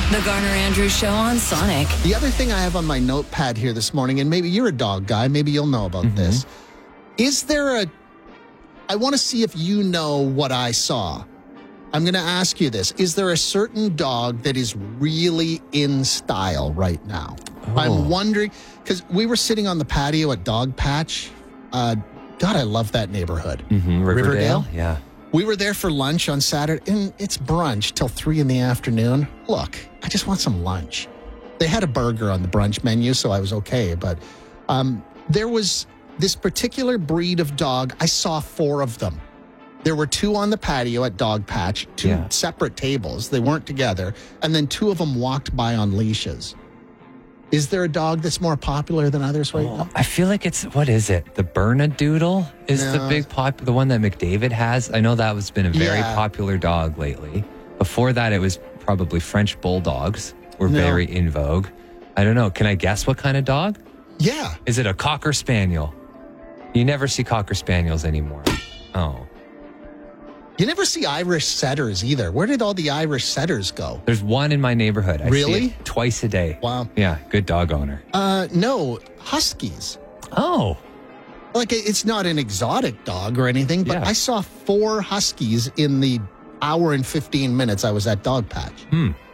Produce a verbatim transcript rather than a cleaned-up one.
The Garner Andrews Show on Sonic. The other thing I have on my notepad here this morning, and maybe you're a dog guy, maybe you'll know about mm-hmm. this. Is there a... I want to see if you know what I saw. I'm going to ask you this. Is there a certain dog that is really in style right now? Oh. I'm wondering, because we were sitting on the patio at Dog Patch. Uh, God, I love that neighborhood. Mm-hmm. Riverdale? Riverdale? Yeah. We were there for lunch on Saturday, and it's brunch till three in the afternoon. Look, I just want some lunch. They had a burger on the brunch menu, so I was okay. But um, there was this particular breed of dog. I saw four of them. There were two on the patio at Dog Patch, two yeah. separate tables. They weren't together. And then two of them walked by on leashes. Is there a dog that's more popular than others right oh, now? I feel like it's, what is it? The Bernedoodle is no. the big pop, the one that McDavid has. I know that has been a very yeah. popular dog lately. Before that, it was probably French Bulldogs were no. very in vogue. I don't know. Can I guess what kind of dog? Yeah. Is it a Cocker Spaniel? You never see Cocker Spaniels anymore. Oh. You never see Irish setters either. Where did all the Irish setters go? There's one in my neighborhood. I really? See it twice a day. Wow. Yeah, good dog owner. Uh, no, Huskies. Oh. Like, it's not an exotic dog or anything, but yeah. I saw four Huskies in the hour and fifteen minutes I was at Dog Patch. Hmm.